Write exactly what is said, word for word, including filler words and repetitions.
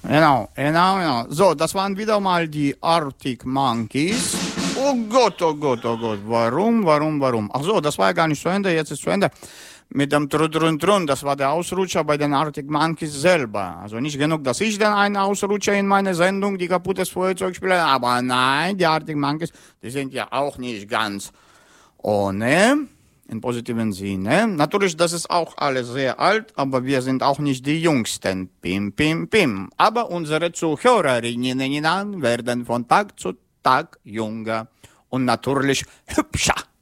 Genau, genau, genau. So, das waren wieder mal die Arctic Monkeys. Oh Gott, oh Gott, oh Gott. Warum, warum, warum? Ach so, das war ja gar nicht zu Ende, jetzt ist zu Ende. Mit dem Trun, Trun, Trun, das war der Ausrutscher bei den Arctic Monkeys selber. Also nicht genug, dass ich dann einen Ausrutscher in meine Sendung, die kaputtes Feuerzeug spiele, aber nein, die Arctic Monkeys, die sind ja auch nicht ganz ohne, im positiven Sinne. Natürlich, das ist auch alles sehr alt, aber wir sind auch nicht die Jüngsten. Pim, pim, pim. Aber unsere Zuhörerinnen werden von Tag zu Tag jünger und natürlich hübscher.